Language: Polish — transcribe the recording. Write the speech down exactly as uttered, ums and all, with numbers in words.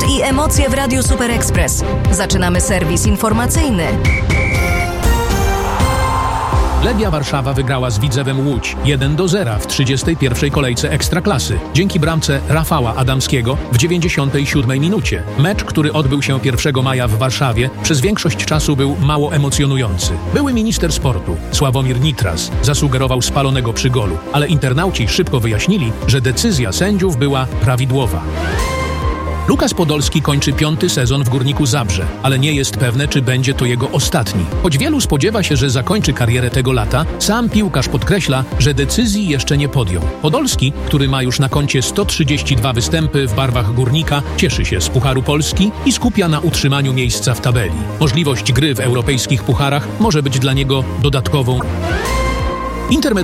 sport i emocje w Radiu Super Express. Zaczynamy serwis informacyjny. Legia Warszawa wygrała z Widzewem Łódź jeden do zera w trzydziestej pierwszej kolejce Ekstraklasy dzięki bramce Rafała Adamskiego w dziewięćdziesiątej siódmej minucie. Mecz, który odbył się pierwszego maja w Warszawie, przez większość czasu był mało emocjonujący. Były minister sportu Sławomir Nitras zasugerował spalonego przy golu, ale internauci szybko wyjaśnili, że decyzja sędziów była prawidłowa. Lukas Podolski kończy piąty sezon w Górniku Zabrze, ale nie jest pewne, czy będzie to jego ostatni. Choć wielu spodziewa się, że zakończy karierę tego lata, sam piłkarz podkreśla, że decyzji jeszcze nie podjął. Podolski, który ma już na koncie sto trzydzieści dwa występy w barwach Górnika, cieszy się z Pucharu Polski i skupia na utrzymaniu miejsca w tabeli. Możliwość gry w europejskich pucharach może być dla niego dodatkową. Intermed